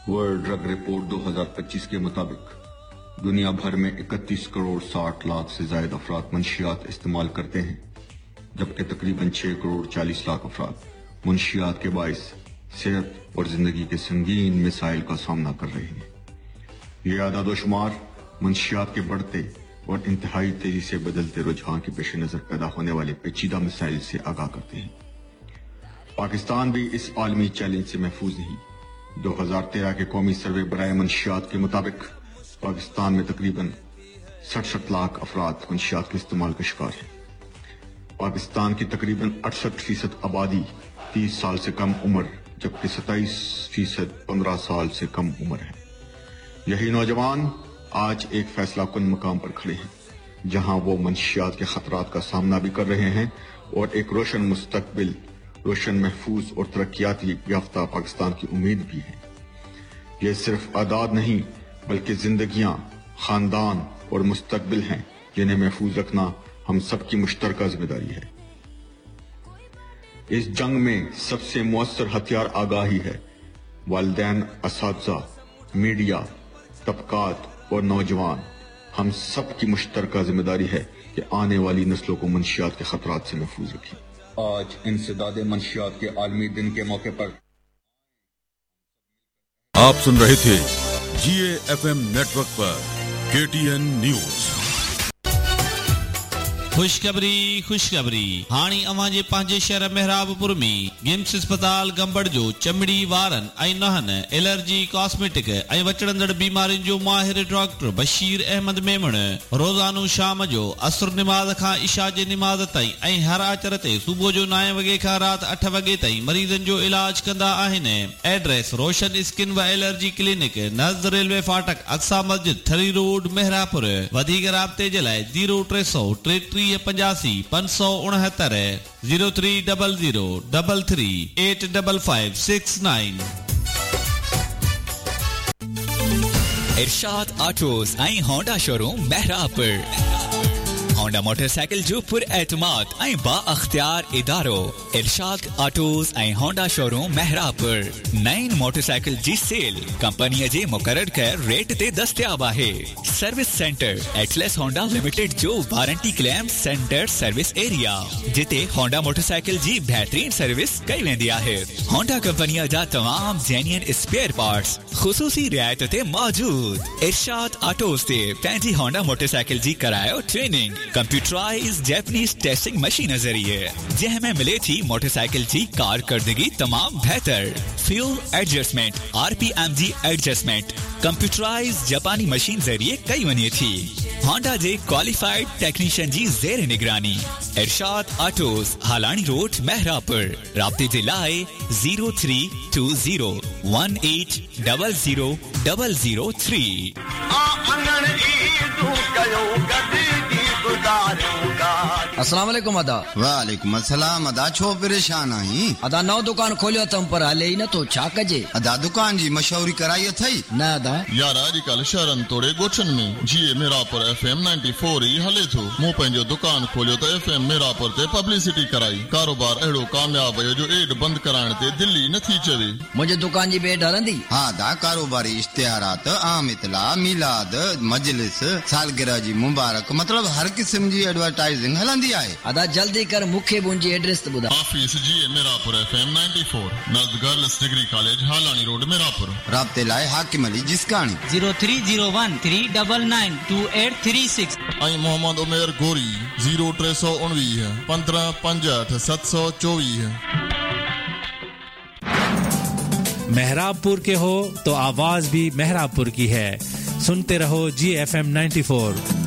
World drug report 2025 के मुताबिक दुनिया भर में 31 करोड़ 60 लाख से ज्यादा अफराद मंशियात इस्तेमाल करते हैं, जबकि तकरीबन 6 करोड़ 40 लाख अफराद मंशियात के बाइस सेहत और जिंदगी के संगीन मसाइल का सामना कर रहे हैं। ये आदादोशुमार मंशियात के बढ़ते और इंतहाई तेजी से बदलते रुझान के पेश नजर पैदा होने वाले पेचीदा मसाइल से आगाह करते हैं। पाकिस्तान भी इस आलमी चैलेंज से महफूज नहीं। 2013 के कौमी सर्वे बराए मंशियात के मुताबिक पाकिस्तान में तकरीबन 67 लाख अफराद मंशियात के इस्तेमाल का शिकार हैं। पाकिस्तान की तकरीबन 68% आबादी 30 साल से कम उम्र, जबकि 27% 15 साल से कम उम्र है। यही नौजवान आज एक फैसला कुन मकाम पर खड़े हैं, जहां वो मंशियात के खतरात का सामना भी कर रहे हैं और एक रोशन मुस्तकबिल, रोशन महफूज और तरक्याती याफ्ता पाकिस्तान की उम्मीद भी है। ये सिर्फ आदाद नहीं बल्कि जिंदगियां, खानदान और मुस्तकबिल हैं जिन्हें महफूज रखना हम सबकी मुश्तरका जिम्मेदारी है। इस जंग में सबसे मुअस्सर हथियार आगाही है। वालिदैन, असातिज़ा, मीडिया, तबकात और नौजवान, हम सबकी मुश्तरका जिम्मेदारी है कि आने वाली नस्लों को मंशियात के खतरात से महफूज रखें। आज इंसदादे मंशियात के आलमी दिन के मौके पर आप सुन रहे थे GAFM नेटवर्क पर KTN न्यूज़। खुशखबरी हाणी अवां जे पंहिंजे शहर मेहराबपुर में गिम्स अस्पताल गंबड़ जो चमड़ी, वारन ऐं नहन, एलर्जी, कॉस्मेटिक ऐं वचड़ंदड़ बीमारियुनि जो माहिर डॉक्टर बशीर अहमद मेमण रोज़ानो शाम जो असर निमाज़ खां इशा जे निमाज़ ताईं ऐं हर आचर ते सुबुह जो 9 वॻे खां राति 8 वॻे ताईं मरीज़नि जो इलाज कंदा आहिनि। एड्रेस रोशन स्किन व एलर्जी क्लिनिक, नज़द रेलवे फाटक, अक्सा मस्जिद, थरी रोड, मेहरापुर। वधीक राब्ते जे लाइ 0300 83 569 0300 33 85569। इरशाद ऑटोज ऐं Honda showroom Mehrabpur. Honda motorcycle जो पुर एतमाद ऐं बाअख्तियार इदारो इरशाद ऑटोज ऐं होंडा शोरूम मेहरापुर। नईं मोटरसाइकिल जी सेल कंपनी जे मुकर्रर कर रेट ते दस्तयाब है। Service centre Atlas Honda limited जो warranty claim centre service area, जिते होंडा मोटरसाइकिल जी बेहतरीन सर्विस कई वेंदी है। होंडा कंपनी जा तमाम जेन्युइन स्पेयर पार्ट्स खुसूसी रियायत ते मौजूद। इरशाद ऑटोज ते पंहिंजी होंडा मोटरसाइकिल जी करायो training computerise Japanese testing machine जरिए, जंहिंमें मिले थी मोटरसाइकिल जी कारकर्दगी तमाम बेहतर। Fuel adjustment, RPMG adjustment computerise जापानी मशीन जरिए कई वनी थी। होंडा जे क्वालिफाइड टेक्नीशियन जी जेर निगरानी। इरशाद ऑटोज, हालानी रोड, मेहरापुर। राब्ते जे लाइ 0320 1800 003। अस्सलाम वालेकुम अदा। वालेकुम अस्सलाम अदा। छो परेशान आई? अदा नौ दुकान खोलियो तम पर हले ही न तो छा कजे? अदा दुकान जी मशहूरी कराई थई न अदा यार अॼुकल्ह शहरन तोड़े गोठन में जीए मेरापुर FM 94 ही हले थो। मो पंहिंजो दुकान खोलियो त FM मेरापुर ते पब्लिसिटी कराई। कारोबार अहिड़ो कामयाब है जो एड बंद कराइण ते दिल्ली नथी चवे। मुझे दुकान जी बेड हलंदी? हाँ दा, कारोबारी इश्तिहारात, आम इतला, मिलाद, मजलिस, सालगिरह जी मुबारक, मतलब हर किस्म जी एडवर्टाइजिंग हलंदी है। अदा जल्दी कर, मुखे मुंजी एड्रेस तो बुधा। ऑफिस जीए Merapur FM 94, नज़द girls degree college, हालानी road, Merapur. राब्ते लाए हाकिम अली जिसकानी 0301 399 2836 ऐं मोहम्मद उमेर गोरी 0319 15 65 724। मेहराबपुर के हो तो आवाज भी मेहराबपुर की है। सुनते रहो GFM 94।